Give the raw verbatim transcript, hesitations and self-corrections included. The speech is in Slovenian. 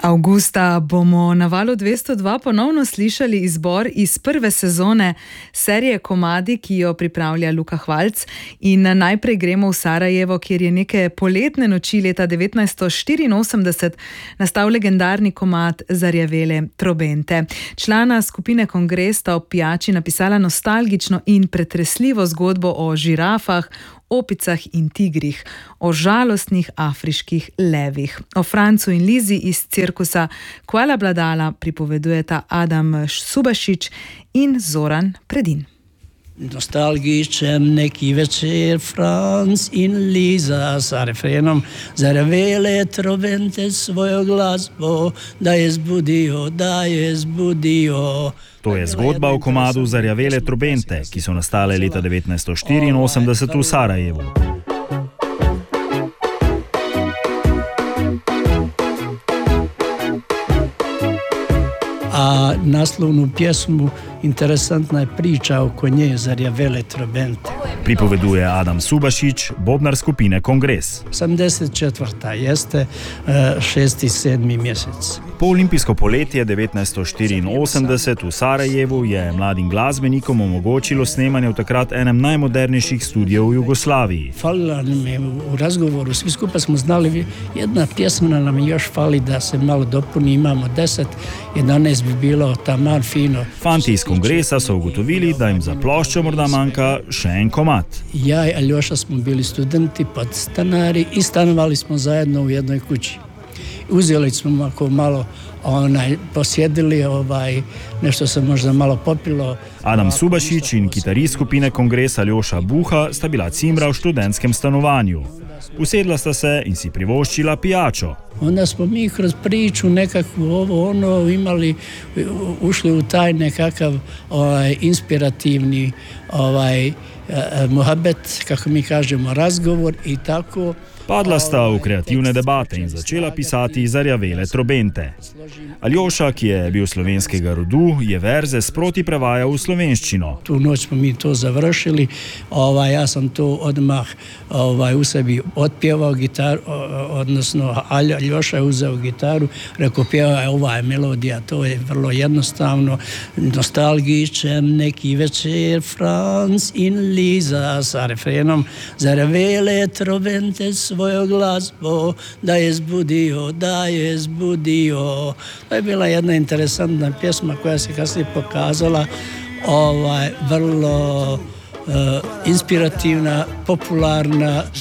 Avgusta bomo na Valu dvesto dva ponovno slišali izbor iz prve sezone serije Komadi, ki jo pripravlja Luka Hvalc. In najprej gremo v Sarajevo, kjer je neke poletne noči leta devetnajststo štiriinosemdeset nastal legendarni komad Zarjavele trobente. Člana skupine Kongres sta ob pijači napisala nostalgično in pretresljivo zgodbo o žirafah, opicah in tigrih, o žalostnih afriških levih. O Francu in Lizi iz cirkusa Kuala Bladala pripovedujeta Adam Subašić in Zoran Predin. Nostalgičen neki večer, Franc in Liza sa refrenom Zarjavele trobente svojo glasbo, da je zbudijo, da je zbudijo. To je zgodba o komadu Zarjavele trobente, ki so nastale leta devetnajststo štiriinosemdeset v Sarajevu. A naslovnu pjesmu interesantna je priča oko nje Zarjavele trobente. Pripoveduje Adam Subašić, bobnar skupine Kongres. osemdeset četvrta jeste šesti, sedmi mjesec. Po olimpijsko poletje devetnajststo štiriinosemdeset v Sarajevu je mladim glasbenikom omogočilo snemanje v takrat enem najmodernejših studijev v Jugoslaviji. Falila nam je u razgovoru, svi skupa smo znali, jedna pjesma nam još fali da se malo dopuni, imamo deset, jedanaest bi bilo taman fino. Fanti iz Kongresa so ugotovili, da jim za ploščo morda manjka še en komad. Ja i Aljoša smo bili studenti, podstanari i stanovali smo zajedno u jednoj kući. Uzeli smo ako malo onaj, posjedili, ovaj, nešto se možda malo popilo. Adam Subašić in kitarist skupine Kongres Aljoša Buha sta bila cimbra v študentskem stanovanju. Usedla sta se in si privoščila pijačo. Onda smo mi kroz priču nekakvu ovo ono imali, ušli u taj nekakav ovaj, inspirativni ovaj, eh, muhabet, kako mi kažemo, razgovor i tako. Padla sta v kreativne debate in začela pisati Zarjavele trobente. Aljoša, ki je bil slovenskega rodu, je verze sproti prevajal v slovenščino. Tu noć smo mi to završili, ovaj, ja sam to odmah ovaj, u sebi otpjevao gitaru, odnosno Aljoša je uzeo gitaru, rekao pjeva ova je melodija, to je vrlo jednostavno, nostalgičan neki večer, Franc in Liza sa refrenom Zarjavele trobente svojo glasbo, da je zbudio, da je zbudio. To je bila jedna interesantna pjesma koja se kasnije pokazala ovaj, vrlo uh, inspirativna, popularna,